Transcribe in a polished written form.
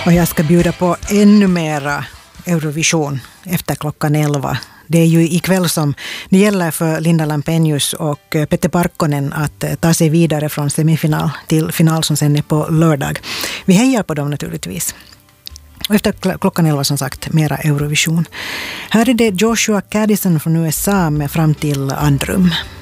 Och jag ska bjuda på ännu mera Eurovision efter klockan 11. Det är ju ikväll som det gäller för Linda Lampenius och Petter Parkkonen att ta sig vidare från semifinal till final som sen är på lördag. Vi hejar på dem naturligtvis. Och efter klockan 11 som sagt mera Eurovision. Här är det Joshua Caddison från USA med Fram till andrum.